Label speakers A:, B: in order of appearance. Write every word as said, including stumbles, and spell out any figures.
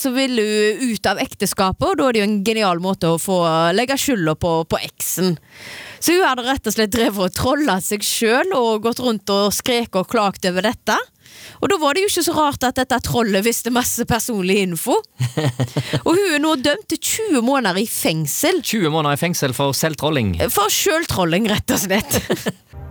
A: så ville hun ut av ekteskapet, og da er det jo en genial måte å få legge skylda på, på eksen. Så hun hadde rett og slett drevet og trollet seg selv og gått rundt og skrek og klagt over dette. Og da var det jo ikke så rart at dette trollet visste masse personlig info. Og hun er nå dømt til tjue måneder i fengsel.
B: tjue måneder i fengsel for selvtrolling.
A: For selvtrolling, rett og slett.